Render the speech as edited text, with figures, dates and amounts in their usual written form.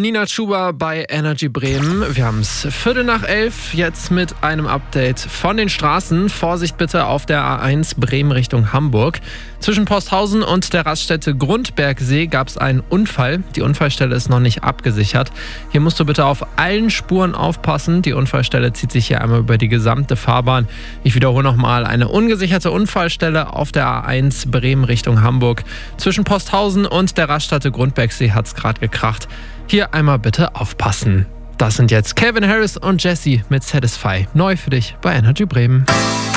Nina Chuba bei Energy Bremen. Wir haben es 10:45, jetzt mit einem Update von den Straßen. Vorsicht bitte auf der A1 Bremen Richtung Hamburg. Zwischen Posthausen und der Raststätte Grundbergsee gab es einen Unfall. Die Unfallstelle ist noch nicht abgesichert. Hier musst du bitte auf allen Spuren aufpassen. Die Unfallstelle zieht sich hier einmal über die gesamte Fahrbahn. Ich wiederhole nochmal, eine ungesicherte Unfallstelle auf der A1 Bremen Richtung Hamburg. Zwischen Posthausen und der Raststätte Grundbergsee hat es gerade gekracht. Hier einmal bitte aufpassen. Das sind jetzt Calvin Harris und Jessie mit Satisfy. Neu für dich bei Energy Bremen.